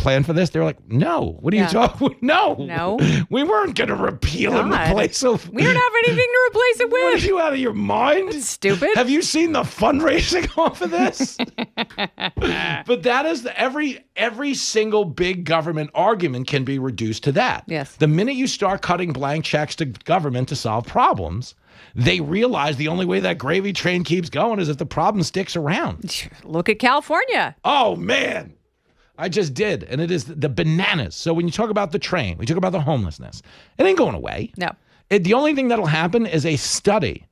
plan for this? They were like, no. What are you talking? No. We weren't going to repeal and replace it. We don't have anything to replace it with. What, are you out of your mind? That's stupid. Have you seen the fundraising off of this? But that is every single big government argument can be reduced to that. Yes. The minute you start cutting blank checks to government to solve problems, they realize the only way that gravy train keeps going is if the problem sticks around. Look at California. Oh, man. I just did. And it is the bananas. So when you talk about the train, we talk about the homelessness, it ain't going away. No. The only thing that'll happen is a study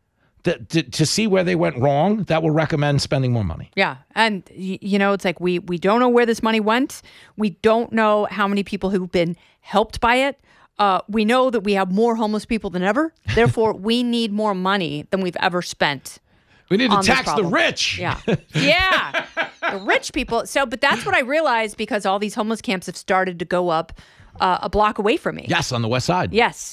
to see where they went wrong that will recommend spending more money. Yeah. And, it's like we don't know where this money went. We don't know how many people who've been helped by it. We know that we have more homeless people than ever. Therefore, we need more money than we've ever spent. We need to tax the rich. Yeah. Yeah. The rich people. But that's what I realized because all these homeless camps have started to go up a block away from me. Yes, on the west side. Yes.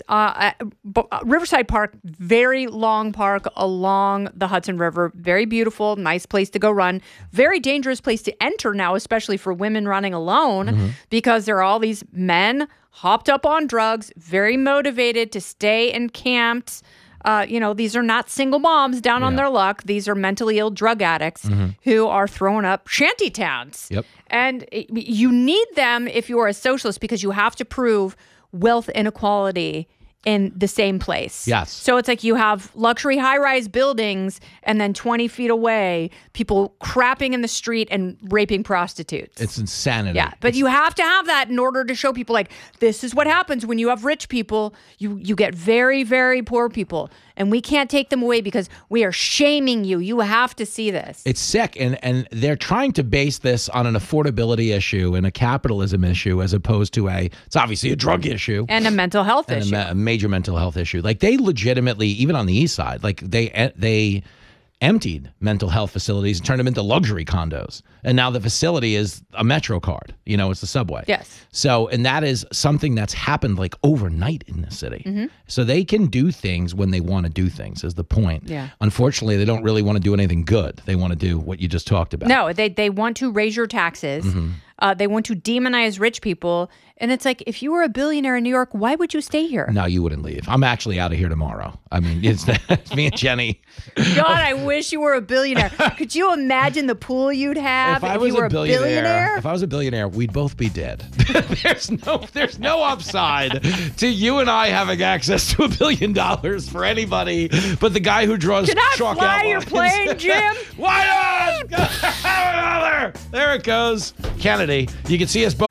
Riverside Park, very long park along the Hudson River. Very beautiful, nice place to go run. Very dangerous place to enter now, especially for women running alone, because there are all these men hopped up on drugs, very motivated to stay encamped. These are not single moms down on their luck. These are mentally ill drug addicts who are throwing up shanty towns. Yep. And you need them if you are a socialist because you have to prove wealth inequality in the same place. Yes. So it's like you have luxury high-rise buildings and then 20 feet away, people crapping in the street and raping prostitutes. It's insanity. Yeah, but you have to have that in order to show people like, this is what happens when you have rich people. You get very, very poor people. And we can't take them away because we are shaming you. You have to see this. It's sick. And they're trying to base this on an affordability issue and a capitalism issue as opposed to it's obviously a drug issue. And a mental health issue. A major mental health issue. Like they legitimately, even on the east side, like they emptied mental health facilities and turned them into luxury condos. And now the facility is a Metro card. It's the subway. Yes. So, and that is something that's happened like overnight in the city. So they can do things when they want to do things is the point. Yeah. Unfortunately, they don't really want to do anything good. They want to do what you just talked about. No, they want to raise your taxes. They want to demonize rich people. And it's like, if you were a billionaire in New York, why would you stay here? No, you wouldn't leave. I'm actually out of here tomorrow. I mean, it's me and Jenny. God, I wish you were a billionaire. Could you imagine the pool you'd have if you were a billionaire? If I was a billionaire, we'd both be dead. There's no upside to you and I having access to $1 billion for anybody but the guy who draws chalk outlines. Can I fly your plane, Jim? Why not? Have another. There it goes. Kennedy. You can see us both